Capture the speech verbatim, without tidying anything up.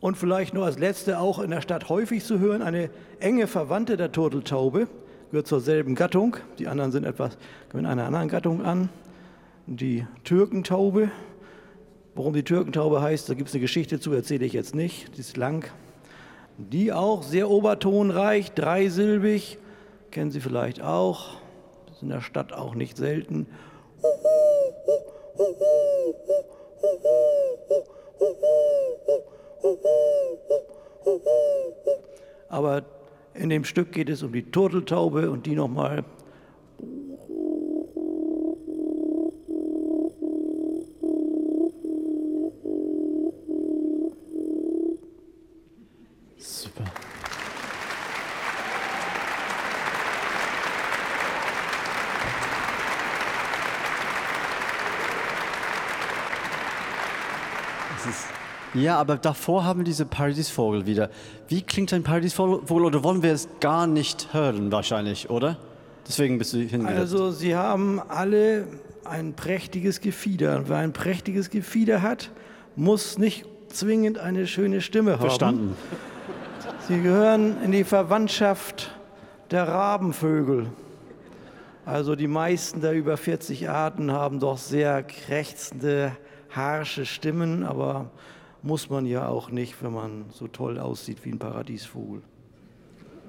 Und vielleicht nur als letzte auch in der Stadt häufig zu hören, eine enge Verwandte der Turteltaube, gehört zur selben Gattung. Die anderen sind etwas, gehören einer anderen Gattung an. Die Türkentaube. Warum die Türkentaube heißt, da gibt es eine Geschichte zu, erzähle ich jetzt nicht. Die ist lang. Die auch sehr obertonreich, dreisilbig. Kennen Sie vielleicht auch. Das ist in der Stadt auch nicht selten. Aber in dem Stück geht es um die Turteltaube und die nochmal. Super. Das ist Ja, aber davor haben wir diese Paradiesvogel wieder. Wie klingt ein Paradiesvogel, oder wollen wir es gar nicht hören wahrscheinlich, oder? Deswegen bist du hingesetzt. Also sie haben alle ein prächtiges Gefieder. Und wer ein prächtiges Gefieder hat, muss nicht zwingend eine schöne Stimme haben. Verstanden. Sie gehören in die Verwandtschaft der Rabenvögel. Also die meisten der über vierzig Arten haben doch sehr krächzende, harsche Stimmen, aber muss man ja auch nicht, wenn man so toll aussieht wie ein Paradiesvogel.